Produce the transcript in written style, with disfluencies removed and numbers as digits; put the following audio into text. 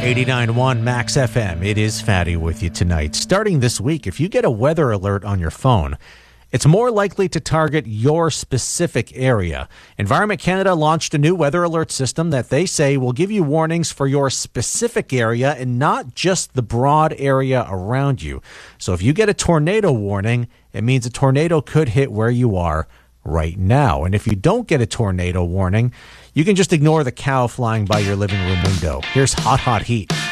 89.1 Max FM. It is Fatty with you tonight. Starting this week, if you get a weather alert on your phone, it's more likely to target your specific area. Environment Canada launched a new weather alert system that they say will give you warnings for your specific area and not just the broad area around you. So if you get a tornado warning, it means a tornado could hit where you are right now. And if you don't get a tornado warning, you can just ignore the cow flying by your living room window. Here's Hot Hot Heat.